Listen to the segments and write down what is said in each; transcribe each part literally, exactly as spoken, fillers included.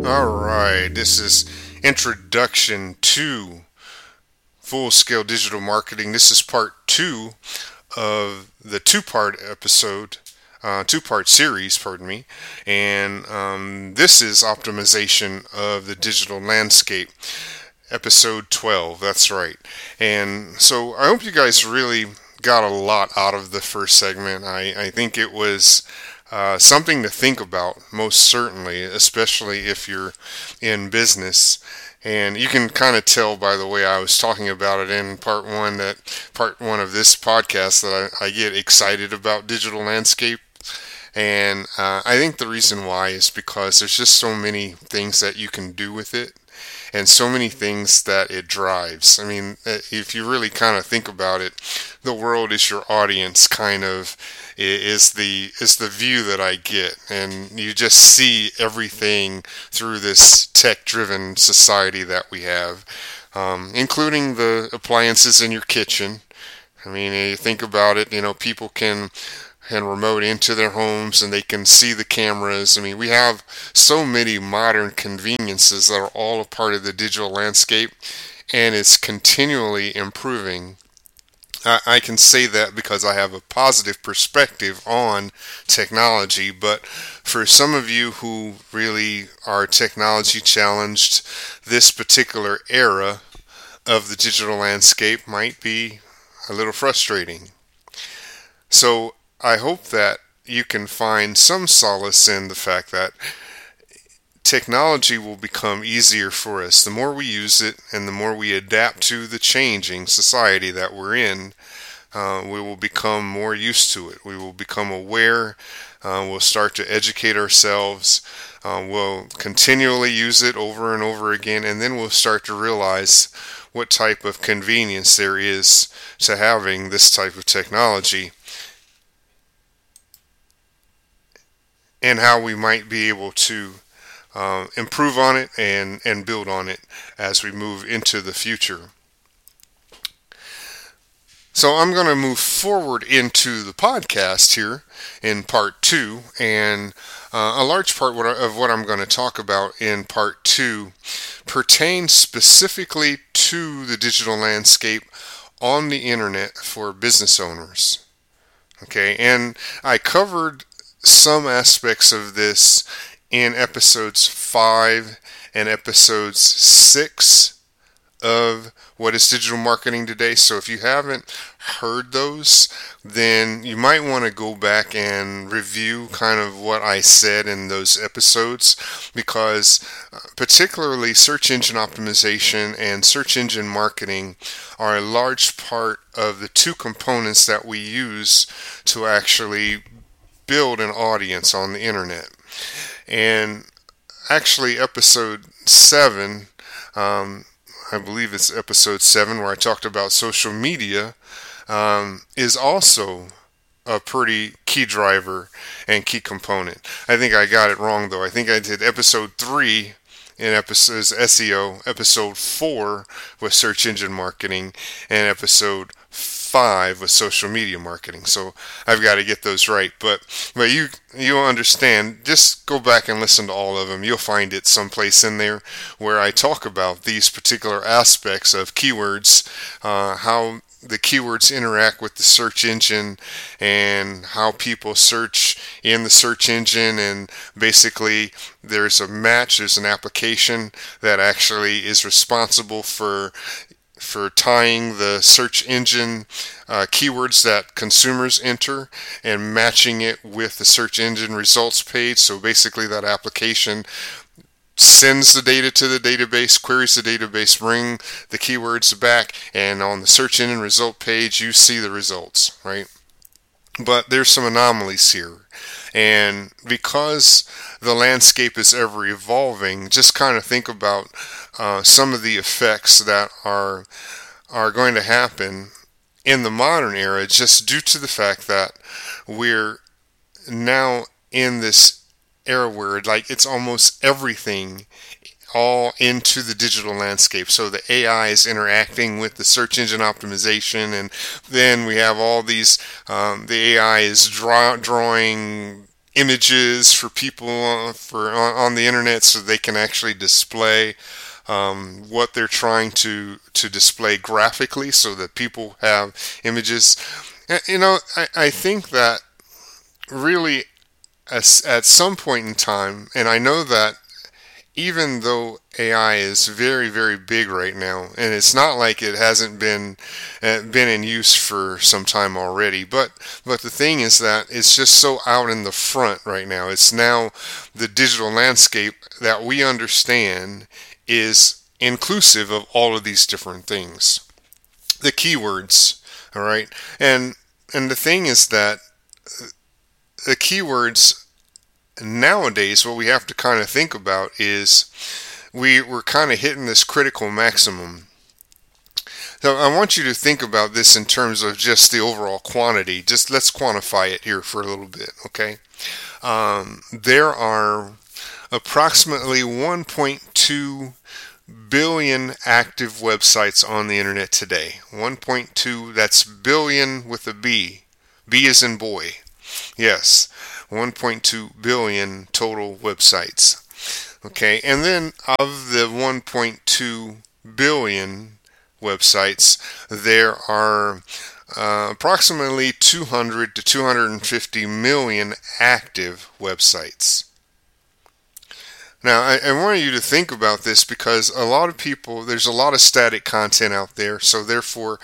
All right, this is Introduction to Full Scale Digital Marketing. This is part two of the two part episode, uh, two part series, pardon me. And um, this is Optimization of the Digital Landscape, episode twelve. That's right. And so I hope you guys really got a lot out of the first segment. I, I think it was Uh, something to think about, most certainly, especially if you're in business. And you can kind of tell by the way I was talking about it in part one, that part one of this podcast, that I, I get excited about digital landscape. And uh, I think the reason why is because there's just so many things that you can do with it, and so many things that it drives. I mean, if you really kind of think about it, the world is your audience, kind of is the is the view that I get, and you just see everything through this tech-driven society that we have, um, including the appliances in your kitchen. I mean, you think about it, you know, people can and remote into their homes, and they can see the cameras. I mean, we have so many modern conveniences that are all a part of the digital landscape, and it's continually improving. I, I can say that because I have a positive perspective on technology, but for some of you who really are technology challenged, this particular era of the digital landscape might be a little frustrating. So I hope that you can find some solace in the fact that technology will become easier for us. The more we use it and the more we adapt to the changing society that we're in, uh, we will become more used to it. We will become aware. Uh, we'll start to educate ourselves. Uh, we'll continually use it over and over again, and then we'll start to realize what type of convenience there is to having this type of technology, and how we might be able to uh, improve on it and, and build on it as we move into the future. So I'm going to move forward into the podcast here in part two, and uh, a large part of what I'm going to talk about in part two pertains specifically to the digital landscape on the internet for business owners. Okay, and I covered some aspects of this in episodes five and episodes six of What is Digital Marketing Today. So if you haven't heard those, then you might want to go back and review kind of what I said in those episodes, because uh, particularly search engine optimization and search engine marketing are a large part of the two components that we use to actually build an audience on the internet. And actually episode seven, um, I believe it's episode seven, where I talked about social media, um, is also a pretty key driver and key component. I think I got it wrong though. I think I did episode three in episodes S E O, episode four was search engine marketing, and episode five with social media marketing. So I've got to get those right. But but you you'll understand. Just go back and listen to all of them. You'll find it someplace in there where I talk about these particular aspects of keywords, uh, how the keywords interact with the search engine, and how people search in the search engine. And basically there's a match, there's an application that actually is responsible for for tying the search engine uh, keywords that consumers enter and matching it with the search engine results page. So basically that application sends the data to the database, queries the database, bring the keywords back, and on the search engine result page you see the results, right? But there's some anomalies here. And because the landscape is ever evolving, just kind of think about uh, some of the effects that are are going to happen in the modern era, just due to the fact that we're now in this era where like it's almost everything all into the digital landscape. So the A I is interacting with the search engine optimization, and then we have all these, um, the A I is draw, drawing images for people for on, on the internet so they can actually display um, what they're trying to to display graphically so that people have images. You know, I, I think that really as, at some point in time, and I know that even though A I is very, very big right now, and it's not like it hasn't been uh, been in use for some time already, but but the thing is that it's just so out in the front right now. It's now the digital landscape that we understand is inclusive of all of these different things. The keywords, all right, and and the thing is that the keywords nowadays, what we have to kind of think about is we, we're kind of hitting this critical maximum. So I want you to think about this in terms of just the overall quantity. Just let's quantify it here for a little bit, okay? Um, there are approximately one point two billion active websites on the internet today. one point two, that's billion with a B. B as in boy. Yes, one point two billion total websites. Okay, and then of the one point two billion websites, there are uh, approximately two hundred to two hundred fifty million active websites. Now, I, I want you to think about this because a lot of people, there's a lot of static content out there, so therefore,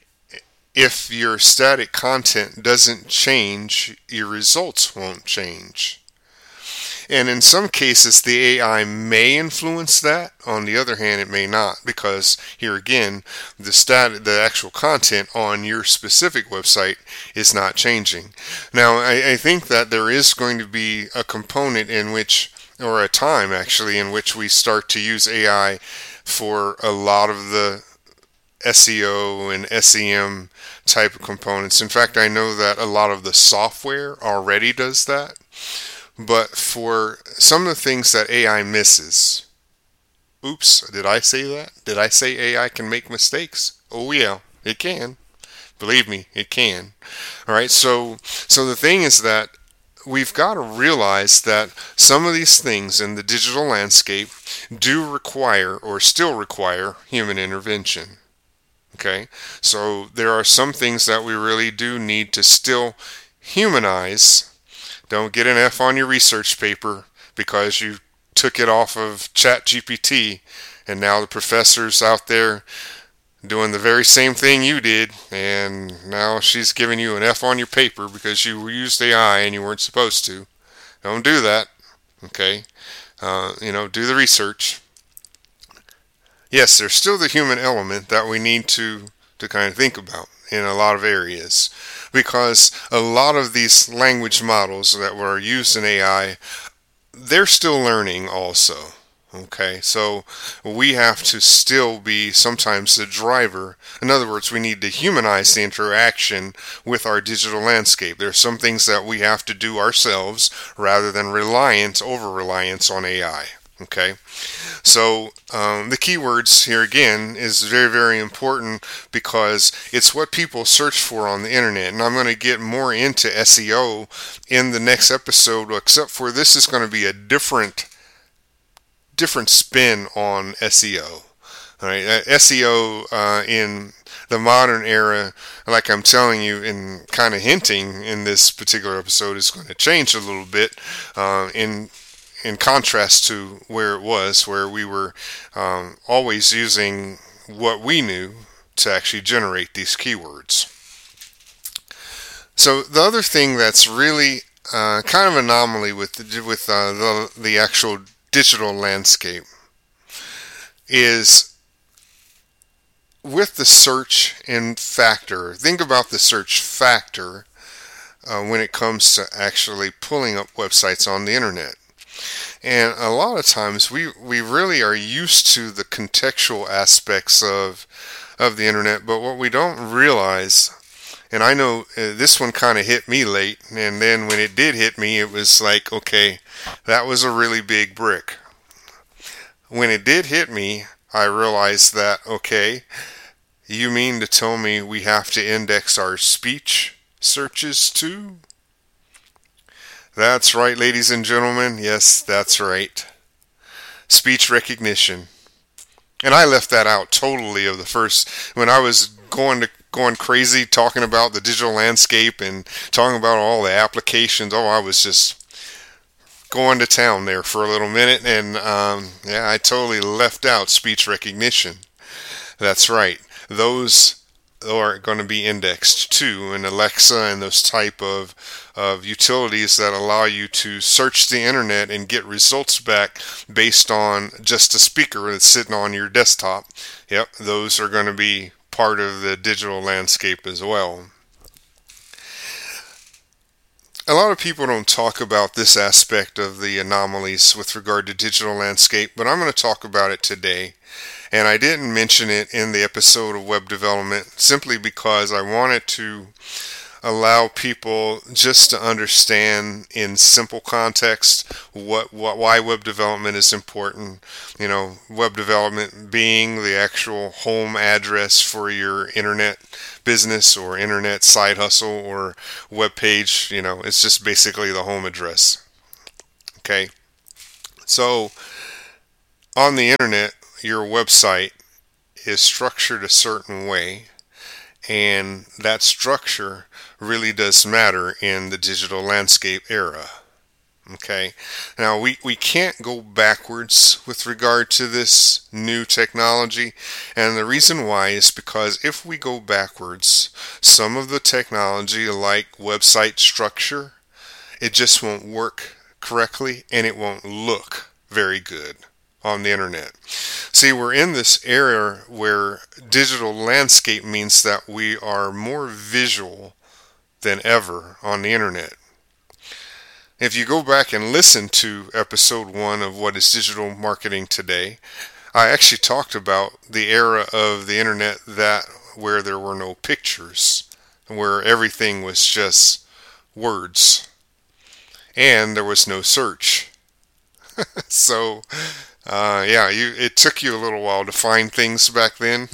if your static content doesn't change, your results won't change. And in some cases, the A I may influence that. On the other hand, it may not, because here again, the stat, the actual content on your specific website is not changing. Now, I, I think that there is going to be a component in which, or a time actually, in which we start to use A I for a lot of the S E O and S E M type of components. In fact, I know that a lot of the software already does that. But for some of the things that A I misses, oops, did I say that? Did I say A I can make mistakes? Oh yeah, it can. Believe me, it can. All right, so so the thing is that we've got to realize that some of these things in the digital landscape do require or still require human intervention. Okay, so there are some things that we really do need to still humanize. Don't get an F on your research paper because you took it off of ChatGPT and now the professor's out there doing the very same thing you did, and now she's giving you an F on your paper because you used A I and you weren't supposed to. Don't do that. Okay, uh, you know, do the research. Yes, there's still the human element that we need to, to kind of think about in a lot of areas, because a lot of these language models that were used in A I, they're still learning also. Okay, so we have to still be sometimes the driver. In other words, we need to humanize the interaction with our digital landscape. There are some things that we have to do ourselves rather than reliance, over-reliance on A I. Okay, so um, the keywords here again is very, very important because it's what people search for on the internet. And I'm going to get more into S E O in the next episode, except for this is going to be a different different spin on S E O. All right, uh, S E O uh, in the modern era, like I'm telling you and kind of hinting in this particular episode, is going to change a little bit uh, in in contrast to where it was, where we were um, always using what we knew to actually generate these keywords. So the other thing that's really uh, kind of anomaly with the, with uh, the the actual digital landscape is with the search and factor. Think about the search factor uh, when it comes to actually pulling up websites on the internet. And a lot of times we, we really are used to the contextual aspects of of the internet, but what we don't realize, and I know uh, this one kind of hit me late, and then when it did hit me, it was like, okay, that was a really big brick. When it did hit me, I realized that, okay, you mean to tell me we have to index our speech searches too? That's right, ladies and gentlemen. Yes, that's right. Speech recognition. And I left that out totally of the first when I was going to going crazy talking about the digital landscape and talking about all the applications. Oh, I was just going to town there for a little minute, and um, yeah, I totally left out speech recognition. That's right. Those are going to be indexed too in Alexa and those type of of utilities that allow you to search the internet and get results back based on just a speaker that's sitting on your desktop. Yep, those are going to be part of the digital landscape as well. A lot of people don't talk about this aspect of the anomalies with regard to digital landscape, but I'm going to talk about it today. And I didn't mention it in the episode of web development simply because I wanted to allow people just to understand in simple context what, what why web development is important. You know, web development being the actual home address for your internet business or internet side hustle or web page. You know, it's just basically the home address. Okay, so on the internet, your website is structured a certain way, and that structure really does matter in the digital landscape era. Okay, now we, we can't go backwards with regard to this new technology, and the reason why is because if we go backwards, some of the technology like website structure, it just won't work correctly and it won't look very good on the internet. See, we're in this era where digital landscape means that we are more visual than ever on the internet. If you go back and listen to episode one of What is Digital Marketing Today, I actually talked about the era of the internet that where there were no pictures, where everything was just words, and there was no search. So Uh, yeah, you, it took you a little while to find things back then.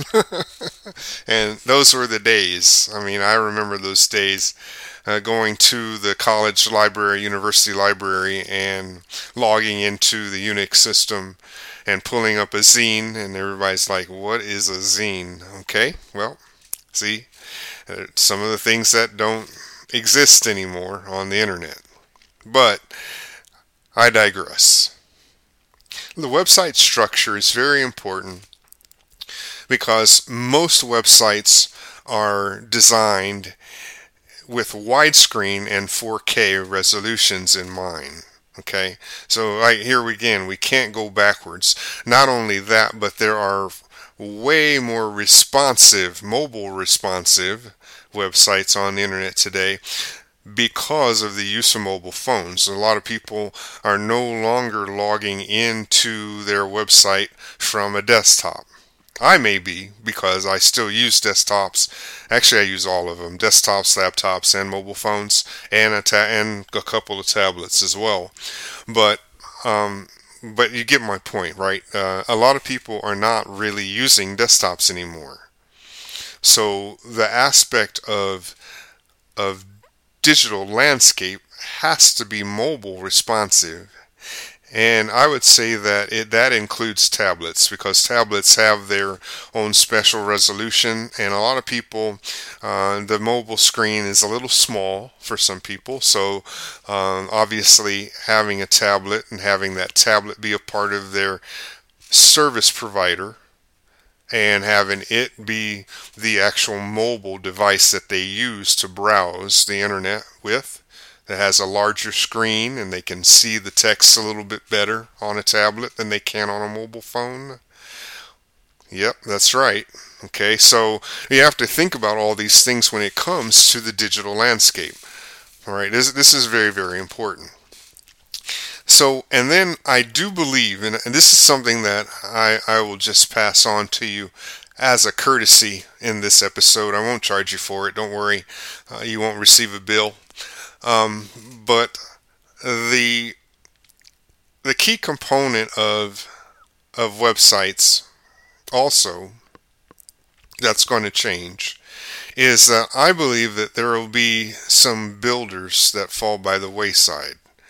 And those were the days. I mean, I remember those days uh, going to the college library, university library, and logging into the Unix system and pulling up a zine, and everybody's like, what is a zine? Okay, well, see, uh, some of the things that don't exist anymore on the internet. But I digress. The website structure is very important because most websites are designed with widescreen and four K resolutions in mind. Okay, so right here again, we can't go backwards. Not only that, but there are way more responsive, mobile responsive websites on the internet today because of the use of mobile phones. A lot of people are no longer logging into their website from a desktop. I may be, because I still use desktops. Actually, I use all of them: desktops, laptops, and mobile phones, and a ta- and a couple of tablets as well. But um, but you get my point, right? Uh, a lot of people are not really using desktops anymore. So the aspect of of digital landscape has to be mobile responsive, and I would say that it that includes tablets, because tablets have their own special resolution, and a lot of people, uh, the mobile screen is a little small for some people. So um, obviously having a tablet and having that tablet be a part of their service provider and having it be the actual mobile device that they use to browse the internet with, that has a larger screen and they can see the text a little bit better on a tablet than they can on a mobile phone. Yep, that's right. Okay, so you have to think about all these things when it comes to the digital landscape. All right, this, this is very, very important. So, and then I do believe, and this is something that I, I will just pass on to you as a courtesy in this episode. I won't charge you for it. Don't worry. Uh, you won't receive a bill. Um, but the the key component of of websites also that's going to change is that I believe that there will be some builders that fall by the wayside.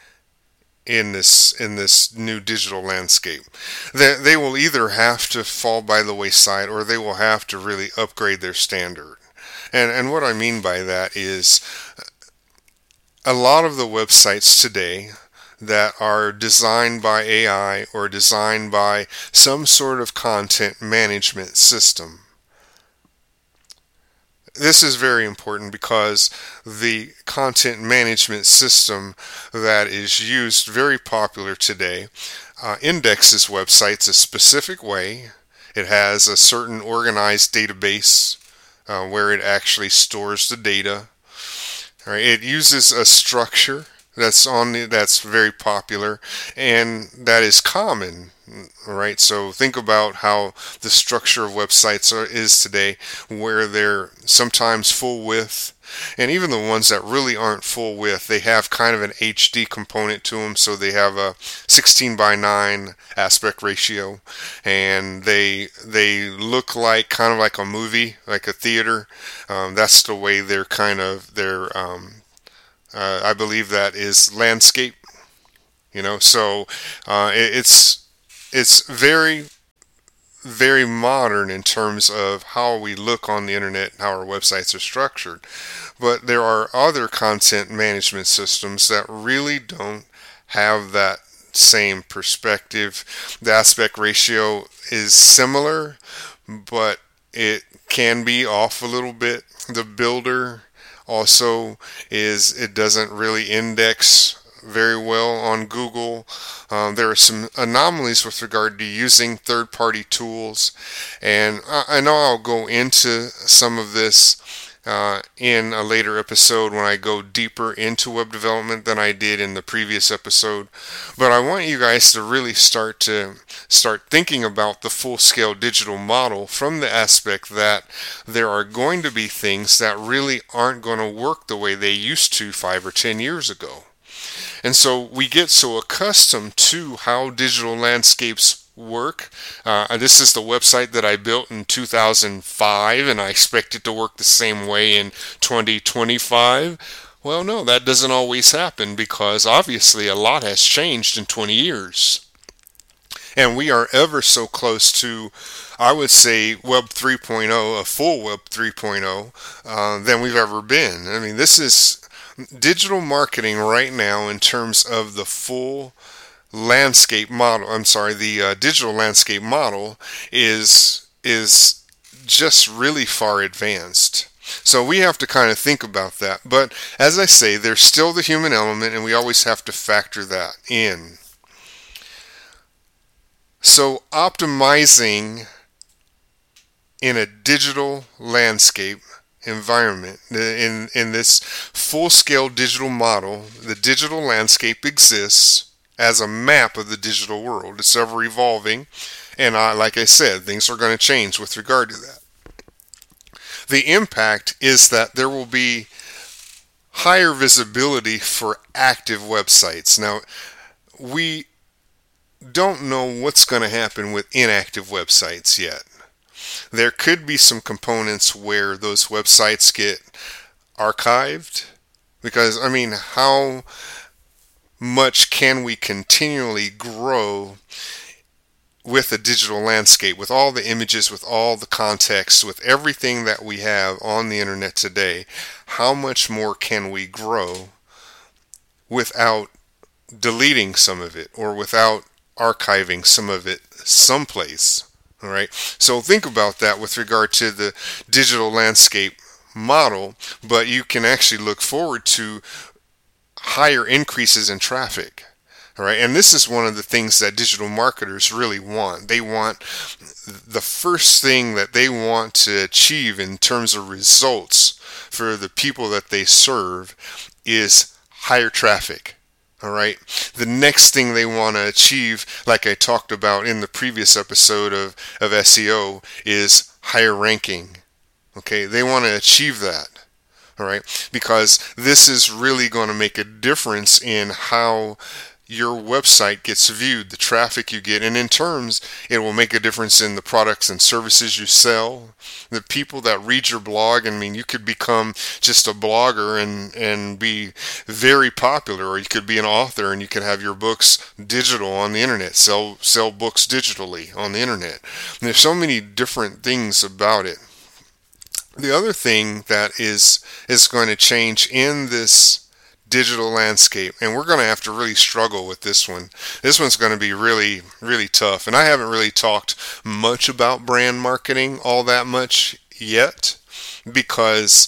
in this in this new digital landscape. They, they will either have to fall by the wayside, or they will have to really upgrade their standard. And and what I mean by that is a lot of the websites today that are designed by A I or designed by some sort of content management system. This is very important because the content management system that is used, very popular today, uh, indexes websites a specific way. It has a certain organized database uh, where it actually stores the data. All right, it uses a structure that's on the, that's very popular and that is common. All right, so think about how the structure of websites are, is today, where they're sometimes full width, and even the ones that really aren't full width, they have kind of an H D component to them, so they have a sixteen by nine aspect ratio, and they they look like kind of like a movie, like a theater. Um, that's the way they're kind of they're. Um, uh, I believe that is landscape. You know, so uh, it, it's. It's very, very modern in terms of how we look on the internet and how our websites are structured. But there are other content management systems that really don't have that same perspective. The aspect ratio is similar, but it can be off a little bit. The builder also is, it doesn't really index very well on Google. Um, there are some anomalies with regard to using third-party tools, and I, I know I'll go into some of this uh, in a later episode when I go deeper into web development than I did in the previous episode. But I want you guys to really start to start thinking about the full-scale digital model from the aspect that there are going to be things that really aren't going to work the way they used to five or ten years ago. And so we get so accustomed to how digital landscapes work. Uh, this is the website that I built in two thousand five, and I expect it to work the same way in twenty twenty-five. Well, no, that doesn't always happen, because obviously a lot has changed in twenty years. And we are ever so close to, I would say, Web three point oh, a full Web three point oh, uh, than we've ever been. I mean, this is digital marketing right now in terms of the full landscape model. I'm sorry, the uh, digital landscape model is is just really far advanced. So we have to kind of think about that. But as I say, there's still the human element, and we always have to factor that in. So optimizing in a digital landscape environment, in in this full-scale digital model, the digital landscape exists as a map of the digital world. It's ever evolving, and I, like I said, things are going to change with regard to that. The impact is that there will be higher visibility for active websites. Now, we don't know what's going to happen with inactive websites yet. There could be some components where those websites get archived, because, I mean, how much can we continually grow with a digital landscape, with all the images, with all the context, with everything that we have on the internet today? How much more can we grow without deleting some of it, or without archiving some of it someplace? All right. So think about that with regard to the digital landscape model, but you can actually look forward to higher increases in traffic. All right. And this is one of the things that digital marketers really want. They want, the first thing that they want to achieve in terms of results for the people that they serve is higher traffic. All right. The next thing they want to achieve, like I talked about in the previous episode of, of S E O, is higher ranking. Okay. They want to achieve that. All right. Because this is really going to make a difference in how your website gets viewed, the traffic you get, and in terms, it will make a difference in the products and services you sell. The people that read your blog, I mean, you could become just a blogger and, and be very popular, or you could be an author and you could have your books digital on the internet, sell sell books digitally on the internet. And there's so many different things about it. The other thing that is is going to change in this digital landscape, and we're going to have to really struggle with this one. This one's going to be really, really tough. And I haven't really talked much about brand marketing all that much yet, because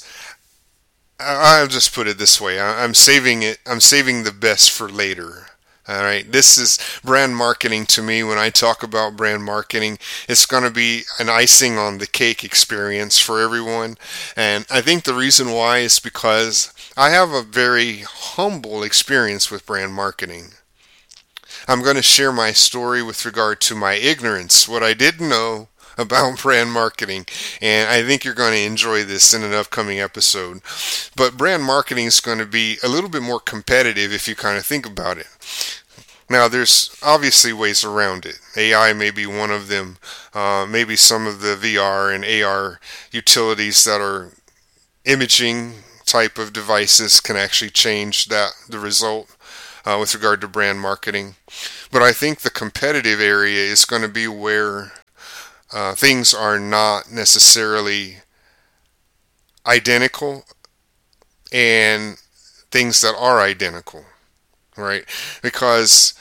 I'll just put it this way. I'm saving it. I'm saving the best for later. All right. This is brand marketing to me. When I talk about brand marketing, it's going to be an icing on the cake experience for everyone. And I think the reason why is because I have a very humble experience with brand marketing. I'm going to share my story with regard to my ignorance, what I didn't know about brand marketing, and I think you're going to enjoy this in an upcoming episode. But brand marketing is going to be a little bit more competitive if you kind of think about it. Now, there's obviously ways around it. A I may be one of them. Uh, maybe some of the V R and A R utilities that are imaging type of devices can actually change that the result uh, with regard to brand marketing. But I think the competitive area is going to be where uh, things are not necessarily identical and things that are identical, right? Because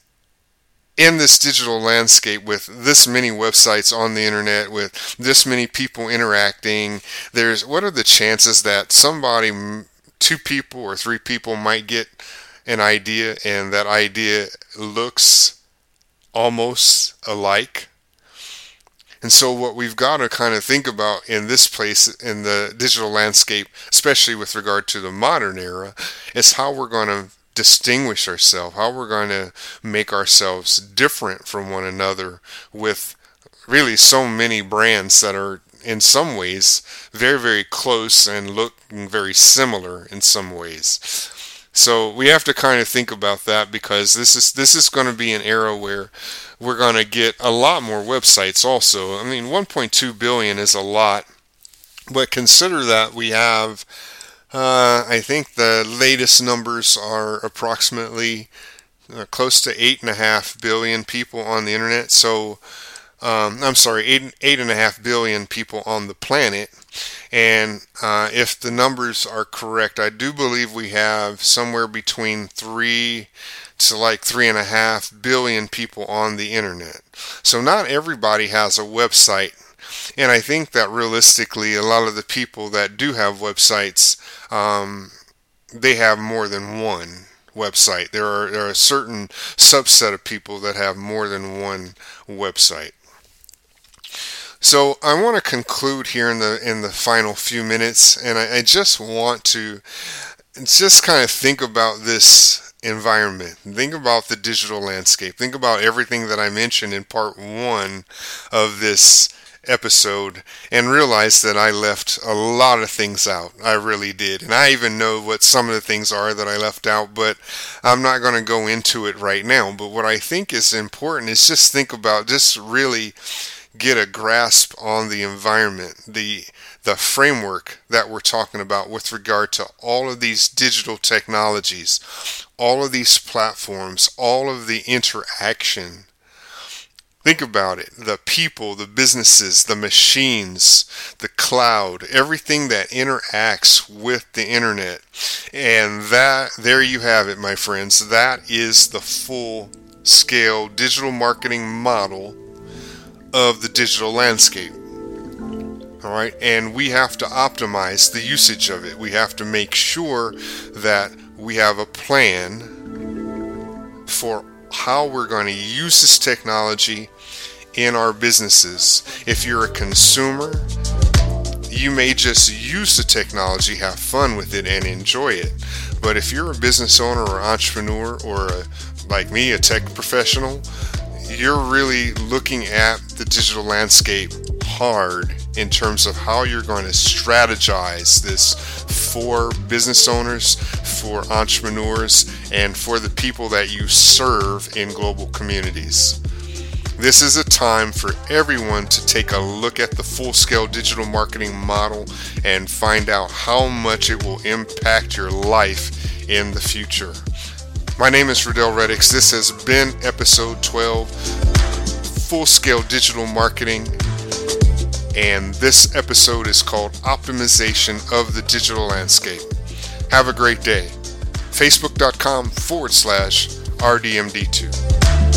in this digital landscape, with this many websites on the internet, with this many people interacting, there's what are the chances that somebody, two people or three people might get an idea and that idea looks almost alike? And so what we've got to kind of think about in this place, in the digital landscape, especially with regard to the modern era, is how we're going to distinguish ourselves, how we're going to make ourselves different from one another with really so many brands that are in some ways very, very close and looking very similar in some ways. So we have to kind of think about that, because this is this is going to be an era where we're going to get a lot more websites also. I mean, one point two billion is a lot, but consider that we have Uh, I think the latest numbers are approximately uh, close to eight and a half billion people on the internet. So, um, I'm sorry, eight eight and a half billion people on the planet. And uh, if the numbers are correct, I do believe we have somewhere between three to like three and a half billion people on the internet. So not everybody has a website. And I think that realistically, a lot of the people that do have websites, um, they have more than one website. There are, there are a certain subset of people that have more than one website. So I want to conclude here in the in the final few minutes, and I, I just want to just kind of think about this environment. Think about the digital landscape. Think about everything that I mentioned in part one of this episode, and realize that I left a lot of things out. I really did. And I even know what some of the things are that I left out, but I'm not going to go into it right now. But what I think is important is just think about, just really get a grasp on the environment, the the framework that we're talking about with regard to all of these digital technologies, all of these platforms, all of the interaction. Think about it. The people, the businesses, the machines, the cloud, everything that interacts with the internet. And that, there you have it, my friends. That is the full scale digital marketing model of the digital landscape. All right. And we have to optimize the usage of it. We have to make sure that we have a plan for how we're going to use this technology in our businesses. If you're a consumer, you may just use the technology, have fun with it, and enjoy it. But if you're a business owner or entrepreneur, or a, like me, a tech professional, you're really looking at the digital landscape hard in terms of how you're going to strategize this for business owners, for entrepreneurs and for the people that you serve in global communities. This is a time for everyone to take a look at the full-scale digital marketing model and find out how much it will impact your life in the future. My name is Rudell Reddix. This has been episode twelve, Full-Scale Digital Marketing, and this episode is called Optimization of the Digital Landscape. Have a great day. Facebook.com forward slash RDMD2.